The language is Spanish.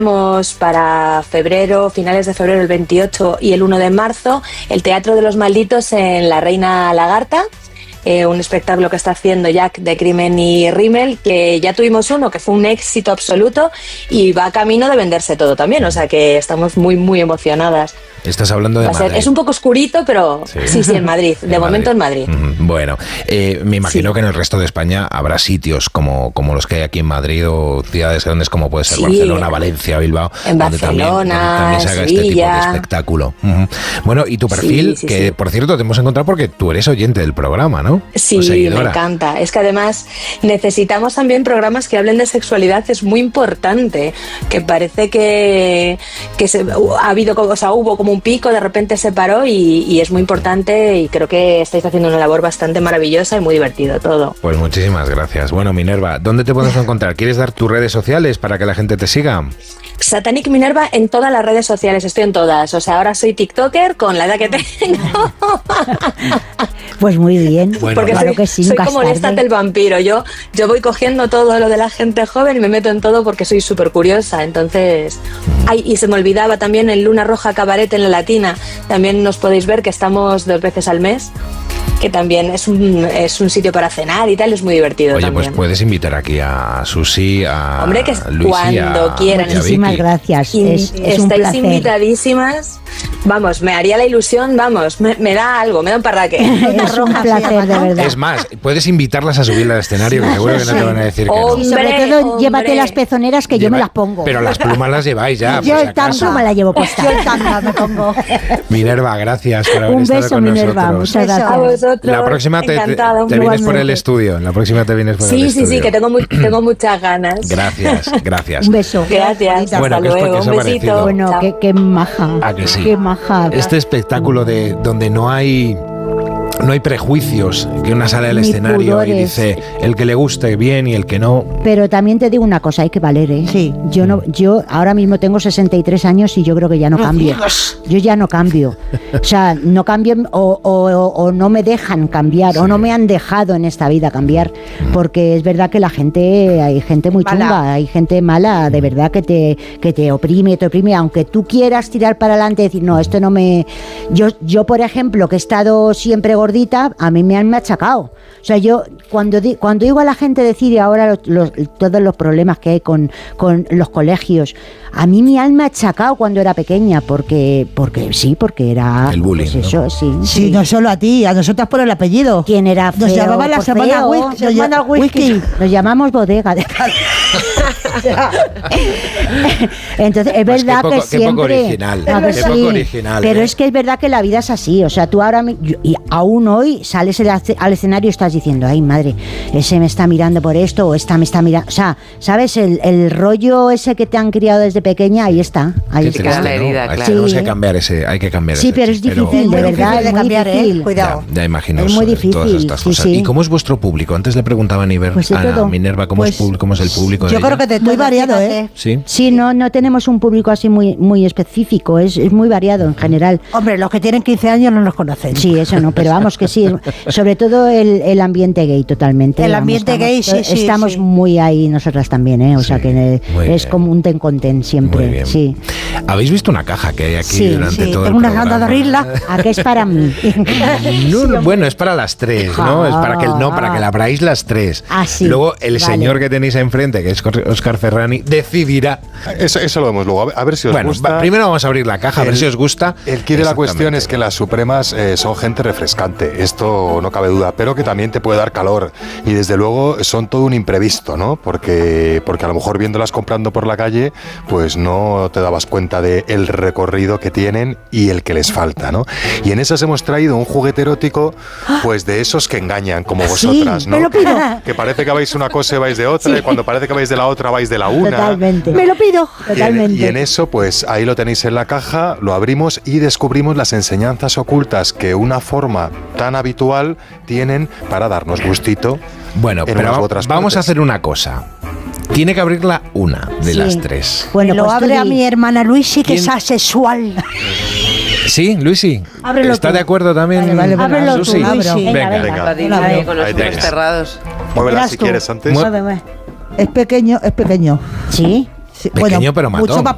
Para febrero, finales de febrero, el 28 y el 1 de marzo, el Teatro de los Malditos en La Reina Lagarta, un espectáculo que está haciendo Jack de Crimen y Rímel, que ya tuvimos uno que fue un éxito absoluto y va camino de venderse todo también, o sea que estamos muy, muy emocionadas. Estás hablando de Madrid. Es un poco oscurito, pero sí, en Madrid. De momento en Madrid. Bueno, me imagino que en el resto de España habrá sitios como los que hay aquí en Madrid o ciudades grandes como puede ser Barcelona, Valencia, Bilbao. En Barcelona, también se haga este tipo de espectáculo. Bueno, y tu perfil, que por cierto te hemos encontrado porque tú eres oyente del programa, ¿no? Sí, me encanta. Es que además necesitamos también programas que hablen de sexualidad. Es muy importante, que parece que ha habido, o sea, hubo como un pico, de repente se paró y es muy importante y creo que estáis haciendo una labor bastante maravillosa y muy divertido todo. Pues muchísimas gracias. Bueno, Minerva, ¿dónde te podemos encontrar? ¿Quieres dar tus redes sociales para que la gente te siga? Satanic Minerva en todas las redes sociales, estoy en todas. O sea, ahora soy TikToker con la edad que tengo. Pues muy bien. Bueno, porque claro que sí, soy como Lestat el vampiro. Yo voy cogiendo todo lo de la gente joven y me meto en todo porque soy súper curiosa. Entonces, y se me olvidaba también el Luna Roja Cabaret en la Latina. También nos podéis ver que estamos 2 veces al mes, que también es un sitio para cenar y tal, es muy divertido. Oye, también. Pues puedes invitar aquí a Susi, a Hombre, que Luisi, cuando quieran. Muchísimas gracias. Es un estáis placer. Invitadísimas. Vamos, me haría la ilusión, vamos, me da algo, me da un parraque. Es un placer, de verdad. Es más, puedes invitarlas a subirla al escenario, que seguro que no te van a decir que no. Y sobre todo, llévate las pezoneras que yo me las pongo. Pero las plumas las lleváis ya. Yo el tanga me la llevo puesta. Yo el tanga me pongo. Minerva, gracias por haber un estado beso, con Minerva, nosotros. muchas gracias. A vosotros. La próxima te vienes por el estudio. La próxima te vienes por el estudio. Sí, que tengo muchas ganas. Gracias. Un beso. Gracias. Bueno, hasta luego. Un besito. Bueno, qué maja. ¿A que sí? Qué maja. Este espectáculo de donde no hay prejuicios, que una sale al escenario pudores. Y dice el que le guste bien y el que no. Pero también te digo una cosa, hay que valer, ¿eh? Sí. Yo ahora mismo tengo 63 años y yo creo que ya no cambio. Yo ya no cambio. O sea, no cambio o no me dejan cambiar, o no me han dejado en esta vida cambiar, porque es verdad que hay gente muy chunga, hay gente mala, de verdad, que te oprime, aunque tú quieras tirar para adelante y decir, no, esto no me... Yo, por ejemplo, que he estado siempre gordita, a mí me han machacado. O sea, yo cuando digo a la gente decir ahora todos los problemas que hay con los colegios, a mí me han machacado cuando era pequeña, porque era... El bullying, pues eso, ¿no? Sí, no solo a ti, a nosotras por el apellido. ¿Quién era feo? Nos llamaban la semana whisky. Nos llamamos bodega de Entonces, es verdad que siempre... Qué poco original. Poco original. Pero es que es verdad que la vida es así. O sea, tú ahora... Y aún hoy sales al escenario y estás diciendo, ay, madre, ese me está mirando por esto o esta me está mirando... O sea, ¿sabes? El rollo ese que te han criado desde pequeña, ahí está. Ahí está. Queda la herida, claro. Tenemos que cambiar ese. Hay que cambiar ese. Sí, pero es difícil, de verdad. Es muy difícil. Cuidado. Ya imagino. Es muy difícil. Todas estas cosas. Sí. ¿Y cómo es vuestro público? Antes le preguntaba a Minerva cómo es el público de yo ella. creo que muy variado, ¿eh? Sí, no tenemos un público así muy específico, es muy variado en general. Hombre, los que tienen 15 años no nos conocen. Sí, eso no, pero vamos que sí, sobre todo el ambiente gay totalmente. El ambiente gay, sí. Estamos muy ahí nosotras también, ¿eh? O sea que es como un ten con ten siempre. Muy bien. Sí. ¿Habéis visto una caja que hay aquí durante todo el tengo una programa? gana de abrirla. ¿A qué es para mí? No, bueno, es para las 3, ¿no? Es para que la abráis las 3. Ah, sí. Luego el señor que tenéis enfrente, que es Óscar Ferrani, decidirá. Eso lo vemos luego, a ver si os gusta. Primero vamos a abrir la caja, a ver si os gusta. El quid de la cuestión es que las Supremas son gente refrescante, esto no cabe duda, pero que también te puede dar calor. Y desde luego son todo un imprevisto, ¿no? Porque a lo mejor viéndolas comprando por la calle, pues no te dabas cuenta del recorrido que tienen y el que les falta, ¿no? Y en esas hemos traído un juguete erótico, pues de esos que engañan, como vosotras, ¿no? Me lo pido. Que parece que vais de una cosa y vais de otra, y cuando parece que vais de la otra vais de la una. Totalmente. Me lo pido. Totalmente. Y en eso, pues ahí lo tenéis en la caja, lo abrimos y descubrimos las enseñanzas ocultas que una forma tan habitual tienen para darnos gustito. Bueno, pero vamos a hacer una cosa. Tiene que abrirla una de las 3. Bueno, lo pues abre a mi hermana Luisi, que es asexual. Sí, Luisi. ¿Está de acuerdo también? Vale, ábrelo Susi. tú, Venga. Con los ojos cerrados. Muévela si quieres antes. Es pequeño. ¿Sí? Pequeño, pero matón. Mucho más